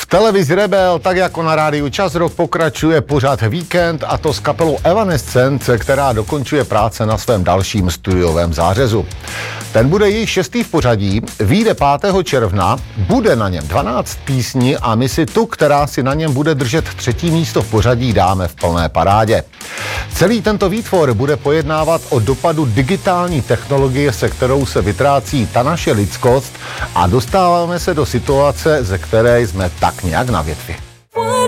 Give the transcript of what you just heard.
televizi Rebel, tak jako na rádiu Čas Rock, pokračuje pořad Víkend, a to s kapelou Evanescence, která dokončuje práce na svém dalším studiovém zářezu. Ten bude již 6. v pořadí, vyjde 5. června, bude na něm 12 písní a my si tu, která si na něm bude držet 3. místo v pořadí, dáme v plné parádě. Celý tento výtvor bude pojednávat o dopadu digitální technologie, se kterou se vytrácí ta naše lidskost, a dostáváme se do situace, ze které jsme tak nějak na větvi.